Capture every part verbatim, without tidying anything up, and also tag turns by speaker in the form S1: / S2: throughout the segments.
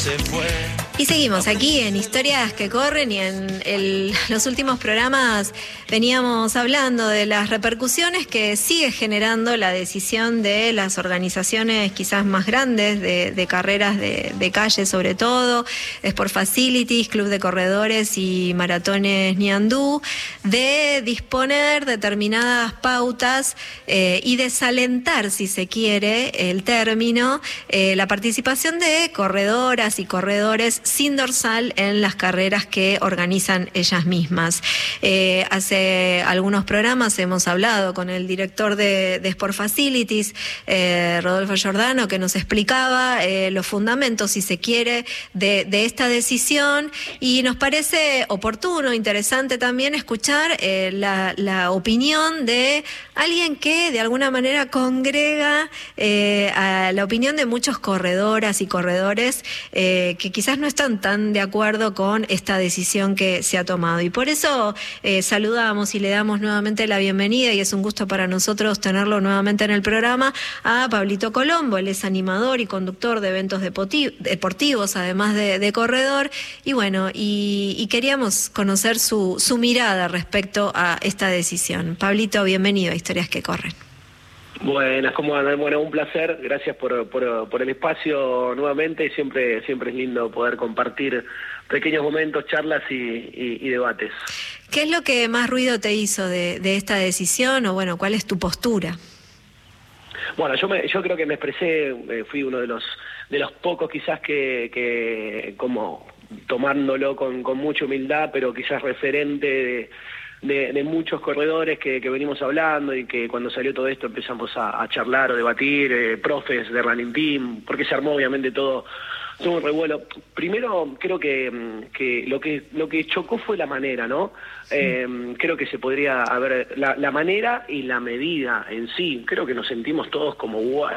S1: se fue.
S2: Y seguimos aquí en Historias que Corren, y en el, los últimos programas veníamos hablando de las repercusiones que sigue generando la decisión de las organizaciones quizás más grandes de, de carreras de, de calle, sobre todo Sport Facilities, Club de Corredores y Maratones Ñandú, de disponer determinadas pautas eh, y desalentar, si se quiere el término, eh, la participación de corredoras y corredores sin dorsal en las carreras que organizan ellas mismas. Eh, hace algunos programas hemos hablado con el director de, de Sport Facilities, eh, Rodolfo Giordano, que nos explicaba eh, los fundamentos, si se quiere, de, de esta decisión, y nos parece oportuno, interesante también escuchar eh, la, la opinión de alguien que de alguna manera congrega eh, a la opinión de muchos corredoras y corredores eh, que quizás no están tan de acuerdo con esta decisión que se ha tomado. Y por eso eh, saludamos y le damos nuevamente la bienvenida, y es un gusto para nosotros tenerlo nuevamente en el programa, a Pablito Colombo. Él es animador y conductor de eventos deportivos, además de, de corredor, y bueno, y, y queríamos conocer su, su mirada respecto a esta decisión. Pablito, bienvenido a Historias que Corren.
S3: Buenas, ¿cómo andan? Bueno, un placer, gracias por, por, por el espacio nuevamente. Siempre, siempre es lindo poder compartir pequeños momentos, charlas y, y, y debates.
S2: ¿Qué es lo que más ruido te hizo de, de esta decisión, o bueno, cuál es tu postura?
S3: Bueno, yo me, yo creo que me expresé, eh, fui uno de los de los pocos quizás que, que como tomándolo con, con mucha humildad, pero quizás referente de... De, de muchos corredores que, que venimos hablando, y que cuando salió todo esto empezamos a, a charlar o debatir, eh, profes de Running Team, porque se armó obviamente todo, todo un revuelo. Primero creo que, que lo que lo que chocó fue la manera, ¿no? Sí. Eh, creo que se podría haber, la, la manera y la medida en sí, creo que nos sentimos todos como, wow,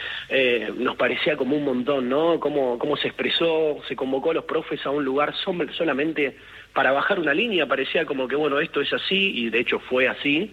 S3: eh, nos parecía como un montón, ¿no? Cómo, cómo se expresó, se convocó a los profes a un lugar som- solamente para bajar una línea, parecía como que, bueno, esto es así, y de hecho fue así,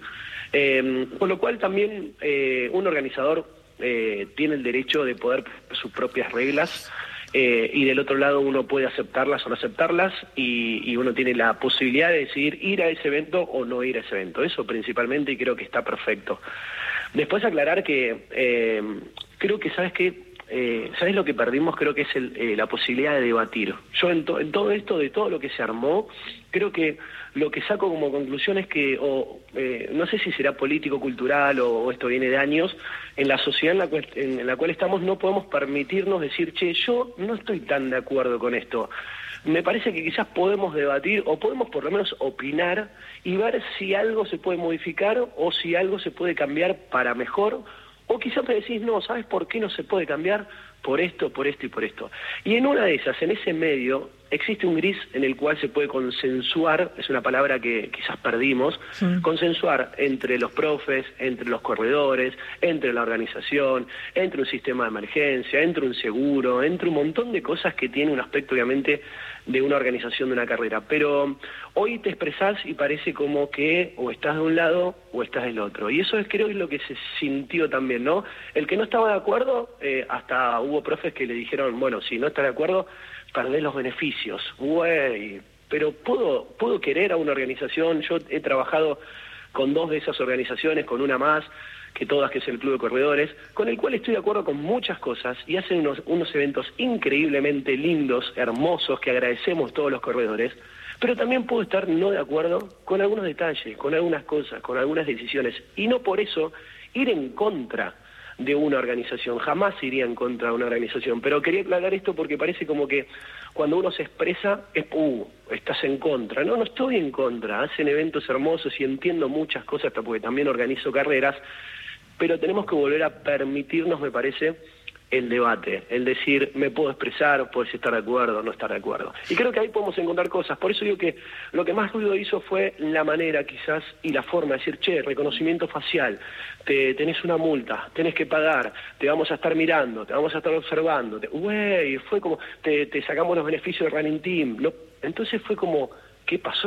S3: eh, con lo cual también eh, un organizador eh, tiene el derecho de poder poner sus propias reglas, eh, y del otro lado uno puede aceptarlas o no aceptarlas, y, y uno tiene la posibilidad de decidir ir a ese evento o no ir a ese evento, eso principalmente, y creo que está perfecto. Después aclarar que eh, creo que, ¿sabes qué? Eh, ¿Sabes lo que perdimos? Creo que es el, eh, la posibilidad de debatir. Yo en, to, en todo esto, de todo lo que se armó, creo que lo que saco como conclusión es que, o, eh, no sé si será político, cultural, o, o esto viene de años, en la sociedad en la, cual, en la cual estamos no podemos permitirnos decir, che, yo no estoy tan de acuerdo con esto. Me parece que quizás podemos debatir, o podemos por lo menos opinar, y ver si algo se puede modificar, o si algo se puede cambiar para mejor. O quizás me decís, no, ¿sabes por qué no se puede cambiar? Por esto, por esto y por esto. Y en una de esas, en ese medio, existe un gris en el cual se puede consensuar, es una palabra que quizás perdimos, sí. Consensuar entre los profes, entre los corredores, entre la organización, entre un sistema de emergencia, entre un seguro, entre un montón de cosas que tiene un aspecto, obviamente, de una organización de una carrera. Pero hoy te expresás y parece como que o estás de un lado o estás del otro. Y eso es, creo, es lo que se sintió también, ¿no? El que no estaba de acuerdo, eh, hasta hubo profes que le dijeron, bueno, si no estás de acuerdo, perdés los beneficios. Güey, pero ¿puedo, puedo querer a una organización? Yo he trabajado con dos de esas organizaciones, con una más que todas, que es el Club de Corredores, con el cual estoy de acuerdo con muchas cosas, y hacen unos, unos eventos increíblemente lindos, hermosos, que agradecemos todos los corredores, pero también puedo estar no de acuerdo con algunos detalles, con algunas cosas, con algunas decisiones, y no por eso ir en contra de una organización. Jamás iría en contra de una organización, pero quería aclarar esto porque parece como que cuando uno se expresa es, uh, estás en contra. No, no estoy en contra, hacen eventos hermosos y entiendo muchas cosas, porque también organizo carreras, pero tenemos que volver a permitirnos, me parece, el debate, el decir, me puedo expresar, puedes estar de acuerdo o no estar de acuerdo. Y creo que ahí podemos encontrar cosas. Por eso digo que lo que más ruido hizo fue la manera, quizás, y la forma de decir, che, reconocimiento facial, te, tenés una multa, tenés que pagar, te vamos a estar mirando, te vamos a estar observando. Güey, fue como, te, te sacamos los beneficios de Running Team. Lo, entonces fue como, ¿qué pasó?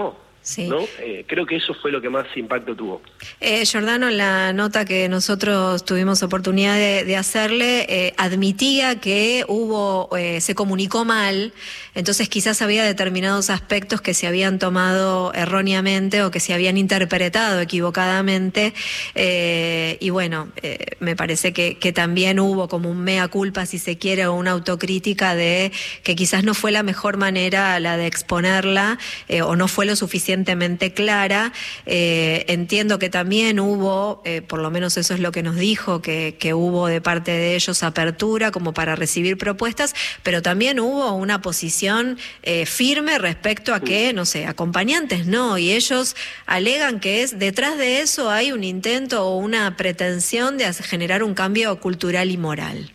S2: Sí.
S3: ¿no? Eh, creo que eso fue lo que más impacto tuvo.
S2: Eh, Giordano, en la nota que nosotros tuvimos oportunidad de, de hacerle, eh, admitía que hubo, eh, se comunicó mal, entonces quizás había determinados aspectos que se habían tomado erróneamente o que se habían interpretado equivocadamente, eh, y bueno, eh, me parece que, que también hubo como un mea culpa, si se quiere, o una autocrítica de que quizás no fue la mejor manera la de exponerla, eh, o no fue lo suficiente clara. Eh, entiendo que también hubo, eh, por lo menos eso es lo que nos dijo, que, que hubo de parte de ellos apertura como para recibir propuestas, pero también hubo una posición eh, firme respecto a que, no sé, acompañantes no, y ellos alegan que es detrás de eso hay un intento o una pretensión de generar un cambio cultural y moral.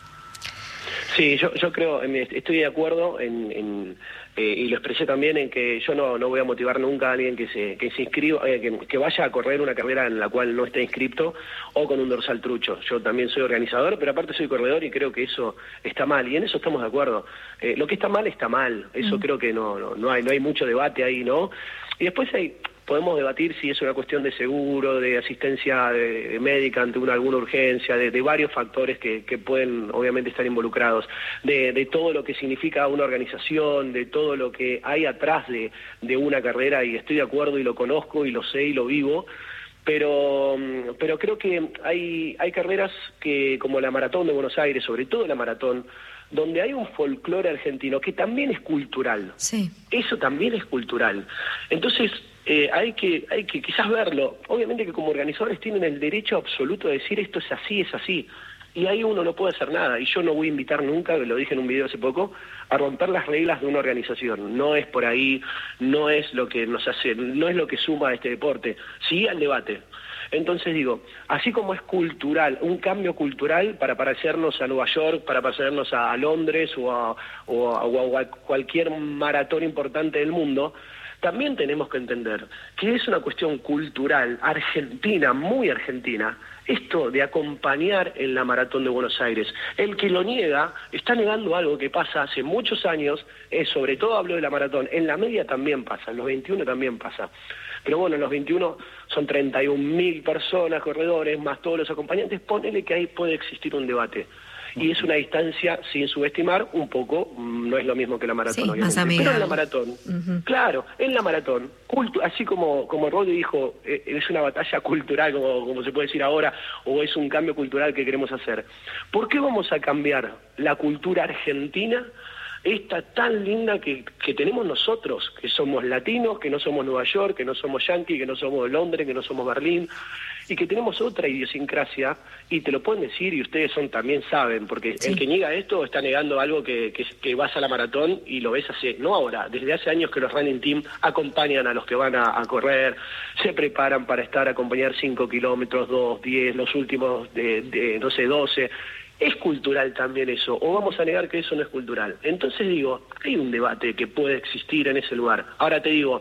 S3: Sí, yo, yo creo, estoy de acuerdo en, en eh, y lo expresé también en que yo no, no voy a motivar nunca a alguien que se, que se inscriba, eh, que, que vaya a correr una carrera en la cual no esté inscripto o con un dorsal trucho. Yo también soy organizador, pero aparte soy corredor y creo que eso está mal, y en eso estamos de acuerdo. Eh, lo que está mal, está mal, eso mm. creo que no, no, no, hay, no hay mucho debate ahí, ¿no? Y después hay... podemos debatir si es una cuestión de seguro, de asistencia de, de médica ante una, alguna urgencia, de, de varios factores que, que pueden obviamente estar involucrados, de, de todo lo que significa una organización, de todo lo que hay atrás de, de una carrera, y estoy de acuerdo y lo conozco y lo sé y lo vivo, pero, pero creo que hay, hay carreras que, como la Maratón de Buenos Aires, sobre todo la Maratón, donde hay un folclore argentino que también es cultural.
S2: Sí.
S3: Eso también es cultural. Entonces, eh, hay que hay que quizás verlo. Obviamente que como organizadores tienen el derecho absoluto de decir esto es así, es así. Y ahí uno no puede hacer nada. Y yo no voy a invitar nunca, lo dije en un video hace poco, a romper las reglas de una organización. No es por ahí, no es lo que nos hace, no es lo que suma a este deporte. Sí al debate. Entonces digo, así como es cultural, un cambio cultural para parecernos a Nueva York, para parecernos a, a Londres o a, o, a, o a cualquier maratón importante del mundo, también tenemos que entender que es una cuestión cultural, argentina, muy argentina, esto de acompañar en la Maratón de Buenos Aires. El que lo niega, está negando algo que pasa hace muchos años, eh, sobre todo hablo de la Maratón, en la media también pasa, en los veintiuno también pasa. Pero bueno, en los veintiuno son treinta y un mil personas, corredores, más todos los acompañantes, ponele que ahí puede existir un debate. Y es una distancia, sin subestimar, un poco, no es lo mismo que la maratón,
S2: sí,
S3: obviamente.
S2: Más
S3: pero en la maratón, uh-huh. claro, en la maratón, cultu- así como, como Rodri dijo, eh, es una batalla cultural, como, como se puede decir ahora, o es un cambio cultural que queremos hacer. ¿Por qué vamos a cambiar la cultura argentina, esta tan linda que, que tenemos nosotros, que somos latinos, que no somos Nueva York, que no somos Yankee, que no somos Londres, que no somos Berlín, y que tenemos otra idiosincrasia, y te lo pueden decir, y ustedes son también saben, porque sí. El que niega esto está negando algo que, que, que vas a la maratón y lo ves hace, no ahora, desde hace años que los running team acompañan a los que van a, a correr, se preparan para estar, acompañar cinco kilómetros, dos, diez, los últimos de, de, no sé, doce. Es cultural también eso, o vamos a negar que eso no es cultural. Entonces digo, hay un debate que puede existir en ese lugar. Ahora te digo,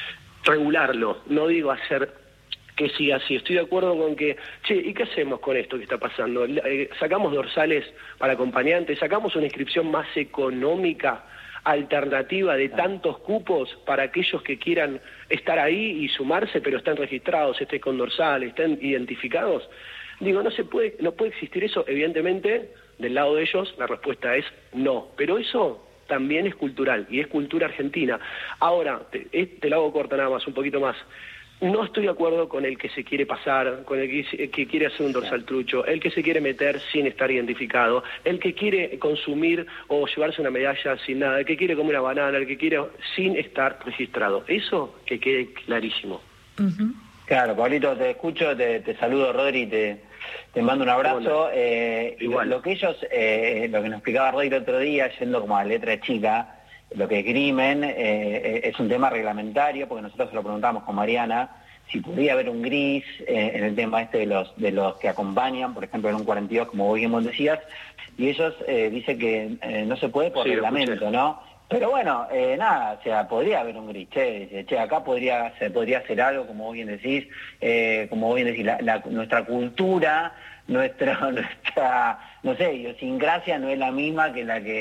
S3: regularlo, no digo hacer que siga así. Estoy de acuerdo con que, che, ¿y qué hacemos con esto que está pasando? Eh, ¿Sacamos dorsales para acompañantes? ¿Sacamos una inscripción más económica, alternativa de tantos cupos para aquellos que quieran estar ahí y sumarse, pero están registrados, estén con dorsales, estén identificados? Digo, no se puede, no puede existir eso, evidentemente, del lado de ellos la respuesta es no, pero eso también es cultural, y es cultura argentina. Ahora, te, te lo hago corta nada más, un poquito más. No estoy de acuerdo con el que se quiere pasar, con el que, que quiere hacer un dorsal trucho, el que se quiere meter sin estar identificado, el que quiere consumir o llevarse una medalla sin nada, el que quiere comer una banana, el que quiere sin estar registrado. Eso que quede clarísimo.
S1: Uh-huh. Claro, Pablito, te escucho, te, te saludo, Rodri, te, te mando un abrazo. Eh, Igual. Lo, lo que ellos, eh, lo que nos explicaba Rodri el otro día, yendo como a letra chica, lo que es crimen, eh, es un tema reglamentario, porque nosotros se lo preguntamos con Mariana, si podría haber un gris eh, en el tema este de los de los que acompañan, por ejemplo en un cuarenta y dos, como vos bien decías, y ellos eh, dicen que eh, no se puede por sí, reglamento, ¿no? Pero bueno, eh, nada, o sea, podría haber un gris, che, che, acá podría se podría hacer algo, como vos bien decís, eh, como vos bien decís, la, la, nuestra cultura, nuestra, nuestra, no sé, idiosincrasia no es la misma que la que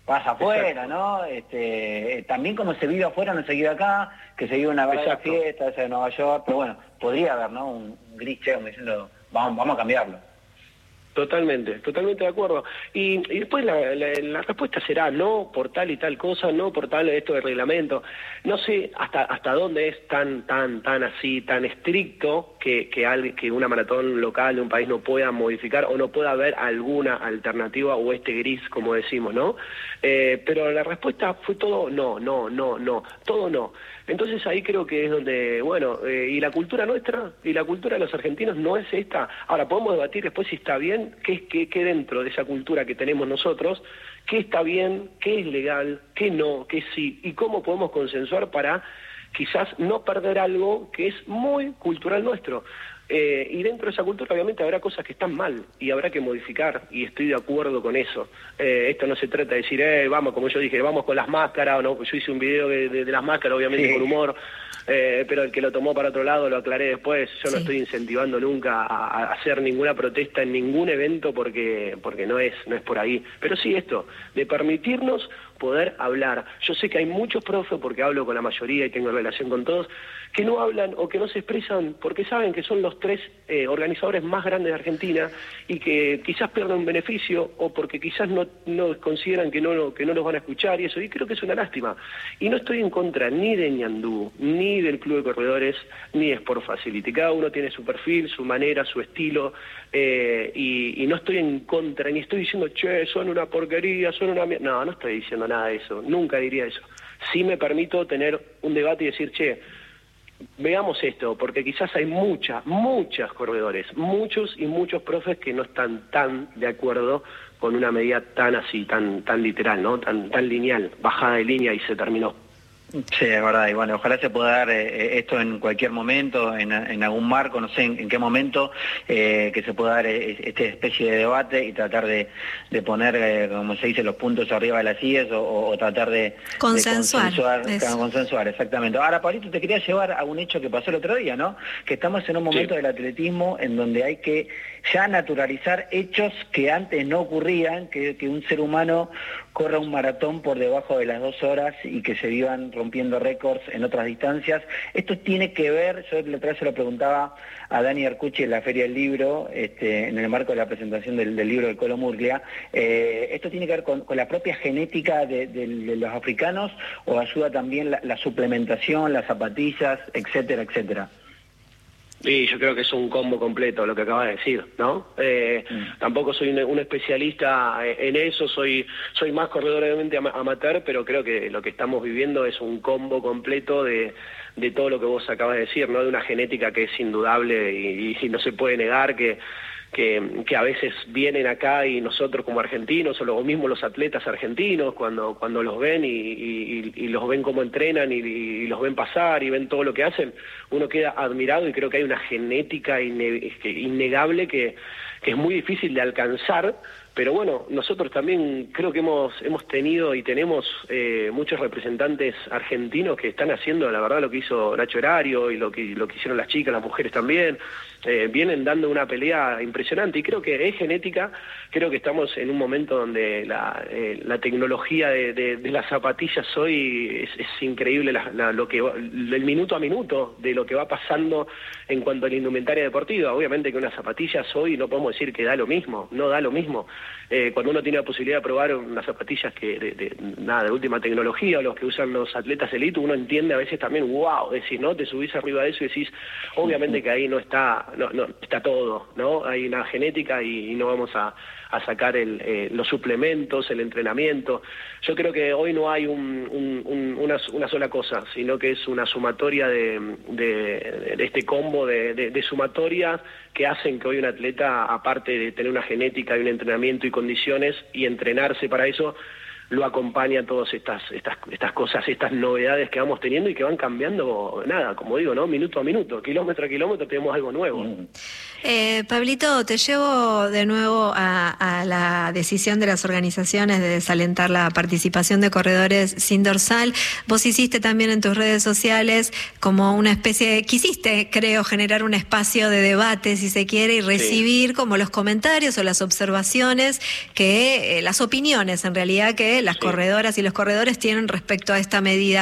S1: pasa afuera, ¿no? Este, también como se vive afuera, no se vive acá, que se vive una verdadera fiesta, esa de Nueva York, pero bueno, podría haber, ¿no? Un, un gris che, como diciendo, vamos, vamos a cambiarlo.
S3: Totalmente, totalmente de acuerdo. Y, y después la, la, la respuesta será no por tal y tal cosa, no por tal esto de reglamento. No sé hasta hasta dónde es tan tan tan así, tan estricto que que, al, que una maratón local de un país no pueda modificar o no pueda haber alguna alternativa o este gris, como decimos, ¿no? Eh, pero la respuesta fue todo no, no, no, no, todo no. Entonces ahí creo que es donde, bueno, eh, y la cultura nuestra, y la cultura de los argentinos no es esta. Ahora, podemos debatir después si está bien, qué es qué, qué dentro de esa cultura que tenemos nosotros, qué está bien, qué es legal, qué no, qué sí, y cómo podemos consensuar para quizás no perder algo que es muy cultural nuestro. Eh, y dentro de esa cultura obviamente habrá cosas que están mal y habrá que modificar, y estoy de acuerdo con eso. Eh, esto no se trata de decir, eh, vamos, como yo dije, vamos con las máscaras, o no, yo hice un video de, de, de las máscaras, obviamente sí, con humor, eh, pero el que lo tomó para otro lado lo aclaré después. Yo no sí. estoy incentivando nunca a, a hacer ninguna protesta en ningún evento porque porque no es no es por ahí. Pero sí esto, de permitirnos poder hablar. Yo sé que hay muchos profes, porque hablo con la mayoría y tengo relación con todos, que no hablan o que no se expresan porque saben que son los tres eh, organizadores más grandes de Argentina y que quizás pierdan un beneficio o porque quizás no, no consideran que no, que no los van a escuchar y eso, y creo que es una lástima. Y no estoy en contra ni de Ñandú, ni del Club de Corredores, ni de Sport Facility. Cada uno tiene su perfil, su manera, su estilo, eh, y, y no estoy en contra, ni estoy diciendo, che, son una porquería, son una mierda. No, no estoy diciendo nada de eso, nunca diría eso. Sí me permito tener un debate y decir, che, veamos esto, porque quizás hay muchas, muchas corredores, muchos y muchos profes que no están tan de acuerdo con una medida tan así, tan tan literal, ¿no? Tan tan lineal, bajada de línea y se terminó.
S1: Sí, es verdad, y bueno, ojalá se pueda dar eh, esto en cualquier momento, en, en algún marco, no sé en, en qué momento, eh, que se pueda dar eh, esta especie de debate y tratar de, de poner, eh, como se dice, los puntos arriba de las sillas o, o tratar de
S2: consensuar.
S1: De consensuar, consensuar, exactamente. Ahora, Pablito, te quería llevar a un hecho que pasó el otro día, ¿no? Que estamos en un momento sí. del atletismo en donde hay que ya naturalizar hechos que antes no ocurrían, que, que un ser humano corra un maratón por debajo de las dos horas y que se vivan rompiendo récords en otras distancias. Esto tiene que ver, yo la otra vez se lo preguntaba a Dani Arcucci en la Feria del Libro, este, en el marco de la presentación del, del libro del Colo Murglia, eh, ¿esto tiene que ver con, con la propia genética de, de, de los africanos o ayuda también la, la suplementación, las zapatillas, etcétera, etcétera?
S3: Sí, yo creo que es un combo completo lo que acabas de decir, ¿no? Eh, mm. Tampoco soy un, un especialista en eso, soy soy más corredor obviamente amateur, pero creo que lo que estamos viviendo es un combo completo de, de todo lo que vos acabas de decir, ¿no? De una genética que es indudable y, y no se puede negar que... Que, que a veces vienen acá y nosotros como argentinos o los mismos los atletas argentinos cuando cuando los ven y, y, y los ven cómo entrenan y, y los ven pasar y ven todo lo que hacen, uno queda admirado y creo que hay una genética inne, innegable que, que es muy difícil de alcanzar. Pero bueno, nosotros también creo que hemos hemos tenido y tenemos eh, muchos representantes argentinos que están haciendo, la verdad, lo que hizo Nacho Erario y lo que lo que hicieron las chicas, las mujeres también, eh, vienen dando una pelea impresionante y creo que es genética. Creo que estamos en un momento donde la, eh, la tecnología de, de, de las zapatillas hoy es, es increíble, la, la, lo que el minuto a minuto de lo que va pasando en cuanto a la indumentaria deportiva. Obviamente que unas zapatillas hoy no podemos decir que da lo mismo, no da lo mismo. Eh, cuando uno tiene la posibilidad de probar unas zapatillas que de, de nada de última tecnología o los que usan los atletas elite, uno entiende a veces también, wow, decís, ¿no? Te subís arriba de eso y decís, obviamente que ahí no está, no, no está todo, ¿no? Hay una genética y, y no vamos a, a sacar el, eh, los suplementos, el entrenamiento. Yo creo que hoy no hay un, un, un, una, una sola cosa, sino que es una sumatoria de, de, de este combo de, de, de sumatoria que hacen que hoy un atleta, aparte de tener una genética y un entrenamiento y condiciones y entrenarse para eso, lo acompaña todas estas estas estas cosas, estas novedades que vamos teniendo y que van cambiando, nada, como digo, ¿no? Minuto a minuto, kilómetro a kilómetro tenemos algo nuevo.
S2: Eh, Pablito, te llevo de nuevo a, a la decisión de las organizaciones de desalentar la participación de corredores sin dorsal. Vos hiciste también en tus redes sociales como una especie de, quisiste, creo, generar un espacio de debate, si se quiere, y recibir sí. como los comentarios o las observaciones, que eh, las opiniones en realidad que que las sí. corredoras y los corredores tienen respecto a esta medida.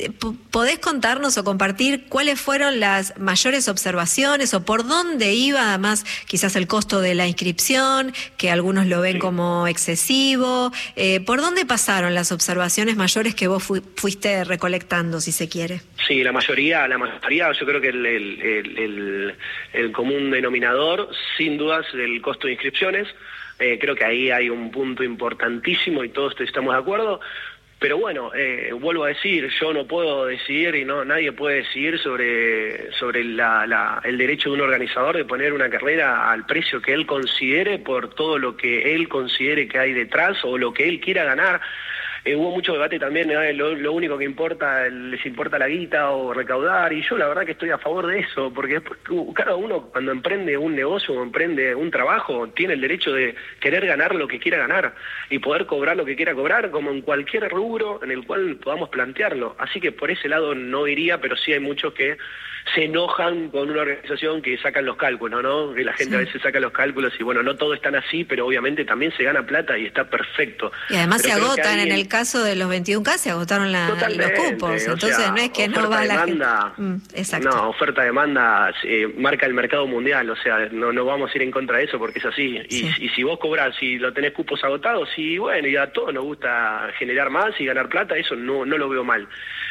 S2: ¿Podés contarnos o compartir cuáles fueron las mayores observaciones o por dónde iba, además quizás el costo de la inscripción, que algunos lo ven sí. como excesivo? Eh, ¿Por dónde pasaron las observaciones mayores que vos fu fuiste recolectando, si se quiere?
S3: Sí, la mayoría, la mayoría, yo creo que el, el, el, el, el común denominador, sin dudas, el costo de inscripciones. Eh, creo que ahí hay un punto importantísimo y todos estamos de acuerdo. Pero bueno, eh, vuelvo a decir, yo no puedo decidir y no nadie puede decidir sobre, sobre la, la, el derecho de un organizador de poner una carrera al precio que él considere por todo lo que él considere que hay detrás o lo que él quiera ganar. Eh, hubo mucho debate también, ¿eh? lo, lo único que importa, les importa la guita o recaudar, y yo la verdad que estoy a favor de eso, porque después cada uno cuando emprende un negocio o emprende un trabajo tiene el derecho de querer ganar lo que quiera ganar y poder cobrar lo que quiera cobrar, como en cualquier rubro en el cual podamos plantearlo. Así que por ese lado no iría, pero sí hay muchos que se enojan con una organización que sacan los cálculos, ¿no? Que la gente sí. a veces saca los cálculos y bueno, no todo es tan así, pero obviamente también se gana plata y está perfecto.
S2: Y además
S3: pero
S2: se agotan, alguien... en el caso de los veintiún K se agotaron la, los cupos, entonces o sea, no es que no va la
S3: demanda, gente. Mm, exacto. No, oferta-demanda eh, marca el mercado mundial, o sea, no, no vamos a ir en contra de eso porque es así. Y, sí. y si vos cobrás, si lo tenés cupos agotados, y bueno, y a todos nos gusta generar más y ganar plata, eso no, no lo veo mal.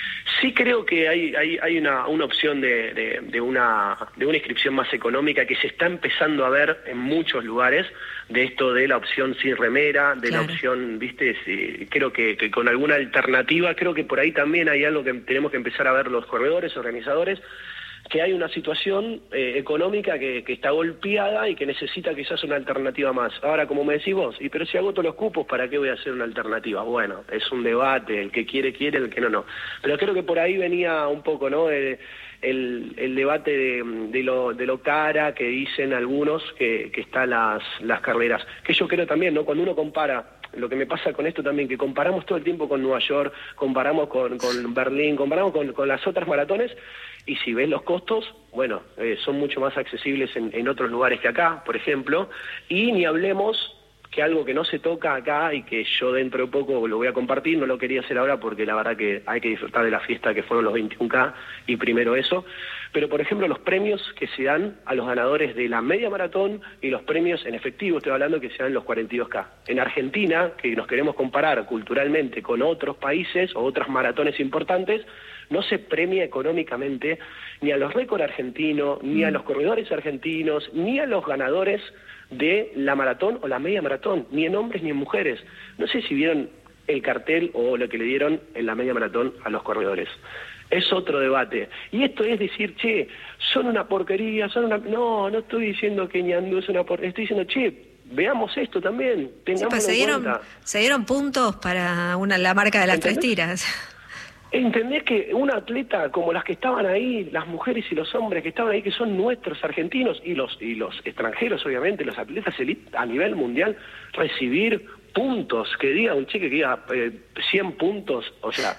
S3: Sí creo que hay, hay, hay una, una opción de, de, de, una, de una inscripción más económica que se está empezando a ver en muchos lugares, de esto de la opción sin remera, de claro. la opción, viste, sí, creo que, que con alguna alternativa, creo que por ahí también hay algo que tenemos que empezar a ver los corredores, organizadores, que hay una situación eh, económica que, que está golpeada y que necesita quizás una alternativa más. Ahora, como me decís vos, y pero si agoto los cupos, ¿para qué voy a hacer una alternativa? Bueno, es un debate, el que quiere, quiere, el que no, no. Pero creo que por ahí venía un poco, ¿no?, el, el, el debate de, de, lo, de lo cara que dicen algunos que, que están las, las carreras. Que yo creo también, ¿no?, cuando uno compara, lo que me pasa con esto también, que comparamos todo el tiempo con Nueva York, comparamos con, con Berlín, comparamos con, con las otras maratones, y si ves los costos, bueno, eh, son mucho más accesibles en, en otros lugares que acá, por ejemplo, y ni hablemos que algo que no se toca acá y que yo dentro de poco lo voy a compartir, no lo quería hacer ahora porque la verdad que hay que disfrutar de la fiesta que fueron los veintiún K y primero eso, pero por ejemplo los premios que se dan a los ganadores de la media maratón y los premios en efectivo, estoy hablando que se dan los cuarenta y dos K. En Argentina, que nos queremos comparar culturalmente con otros países o otras maratones importantes, no se premia económicamente ni a los récords argentinos, ni a los corredores argentinos, ni a los ganadores de la maratón o la media maratón, ni en hombres ni en mujeres. No sé si vieron el cartel o lo que le dieron en la media maratón a los corredores. Es otro debate. Y esto es decir, che, son una porquería, son una... No, no estoy diciendo que Ñandú es una porquería, estoy diciendo, che, veamos esto también, tengamos sí, pues
S2: se dieron,
S3: en cuenta.
S2: Se dieron puntos para una, la marca de las ¿entendés? Tres tiras.
S3: ¿Entendés que un atleta como las que estaban ahí, las mujeres y los hombres que estaban ahí, que son nuestros argentinos y los y los extranjeros, obviamente, los atletas elite a nivel mundial, recibir puntos, que diga un cheque que diga eh, cien puntos, o sea,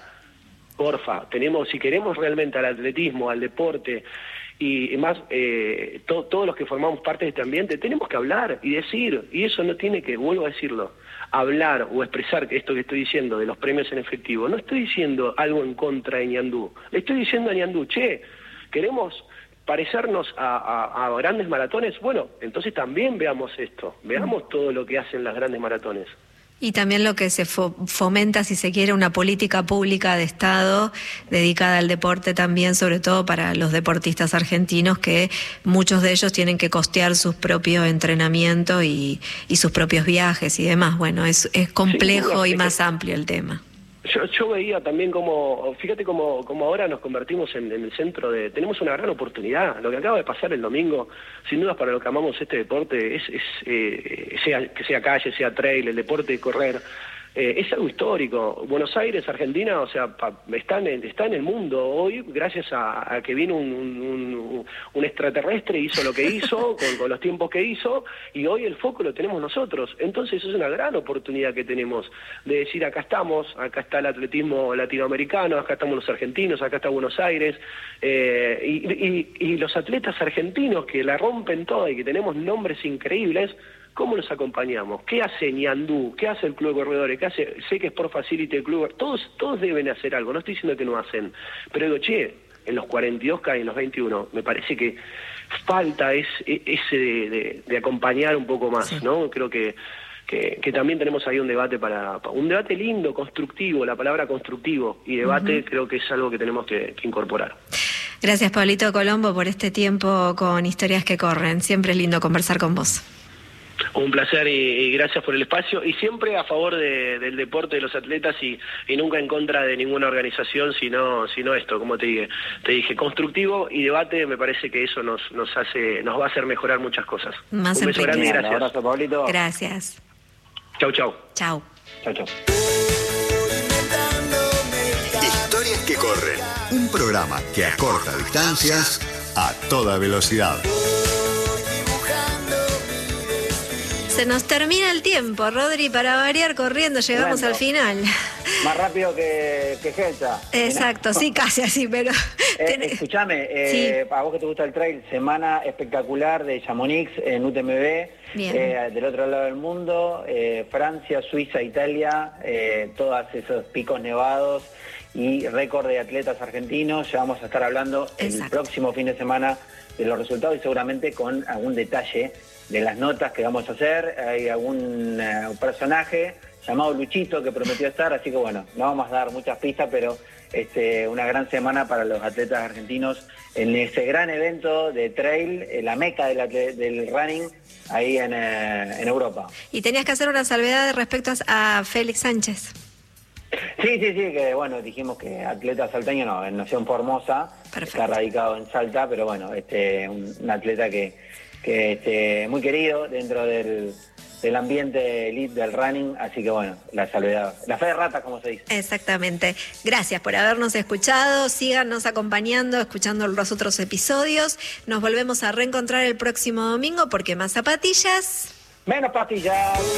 S3: porfa, tenemos, si queremos realmente al atletismo, al deporte, y más eh, to, todos los que formamos parte de este ambiente, tenemos que hablar y decir, y eso no tiene que, vuelvo a decirlo, hablar o expresar esto que estoy diciendo de los premios en efectivo. No estoy diciendo algo en contra de Ñandú, le estoy diciendo a Ñandú, che, queremos parecernos a, a, a grandes maratones, bueno, entonces también veamos esto, veamos todo lo que hacen las grandes maratones.
S2: Y también lo que se fo fomenta, si se quiere, una política pública de Estado dedicada al deporte también, sobre todo para los deportistas argentinos, que muchos de ellos tienen que costear sus propios entrenamientos y, y sus propios viajes y demás. Bueno, es, es complejo sí, y más amplio el tema.
S3: Yo, yo veía también como, fíjate como, como ahora nos convertimos en, en el centro de, tenemos una gran oportunidad, lo que acaba de pasar el domingo, sin dudas para lo que amamos este deporte, es, es eh, sea, que sea calle, sea trail, el deporte de correr, eh, es algo histórico. Buenos Aires, Argentina, o sea, pa, está, en, está en el mundo hoy gracias a, a que vino un, un, un extraterrestre, hizo lo que hizo, con, con los tiempos que hizo, y hoy el foco lo tenemos nosotros. Entonces es una gran oportunidad que tenemos de decir, acá estamos, acá está el atletismo latinoamericano, acá estamos los argentinos, acá está Buenos Aires, eh, y, y, y los atletas argentinos que la rompen toda y que tenemos nombres increíbles, ¿cómo los acompañamos? ¿Qué hace Ñandú? ¿Qué hace el Club de Corredores? ¿Qué hace? Sé que Sport Facility, el club, todos, todos deben hacer algo, no estoy diciendo que no hacen, pero digo, che, en los cuarenta y dos K y en los veintiuno, me parece que falta es, ese de, de, de acompañar un poco más, sí. ¿no? Creo que, que, que también tenemos ahí un debate para, un debate lindo, constructivo, la palabra constructivo y debate uh-huh. creo que es algo que tenemos que, que incorporar.
S2: Gracias, Pablito Colombo, por este tiempo con Historias que Corren. Siempre es lindo conversar con vos.
S3: Un placer y, y gracias por el espacio y siempre a favor de, del deporte de los atletas y, y nunca en contra de ninguna organización, sino, sino esto, como te dije, te dije, constructivo y debate, me parece que eso nos, nos hace, nos va a hacer mejorar muchas cosas.
S2: Más
S3: un beso grande y gracias.
S1: Un abrazo, Pablito.
S2: Gracias.
S3: Chau, chau.
S2: Chau.
S1: Chau, chau.
S4: Historias que corren. Un programa que acorta distancias a toda velocidad.
S2: Se nos termina el tiempo, Rodri, para variar corriendo, llegamos bueno, al final.
S1: Más rápido que, que Gelsa.
S2: Exacto, sí, casi así, pero...
S1: Eh, escuchame, eh, sí. A vos que te gusta el trail, semana espectacular de Chamonix en U T M B, eh, del otro lado del mundo, eh, Francia, Suiza, Italia, eh, todos esos picos nevados y récord de atletas argentinos. Ya vamos a estar hablando Exacto. el próximo fin de semana de los resultados y seguramente con algún detalle de las notas que vamos a hacer. Hay algún uh, personaje llamado Luchito que prometió estar, así que bueno, no vamos a dar muchas pistas, pero este, una gran semana para los atletas argentinos en ese gran evento de trail, la meca del, del running, ahí en, uh, en Europa.
S2: Y tenías que hacer una salvedad respecto a Félix Sánchez.
S1: Sí, sí, sí, que bueno, dijimos que atleta salteño no, en Nación Formosa, Perfecto. Está radicado en Salta, pero bueno, este, un, un atleta que, que este, muy querido dentro del, del ambiente elite del running, así que bueno, la salvedad, la fe de ratas, como se dice.
S2: Exactamente. Gracias por habernos escuchado, síganos acompañando, escuchando los otros episodios. Nos volvemos a reencontrar el próximo domingo porque más zapatillas...
S1: Menos pastillas.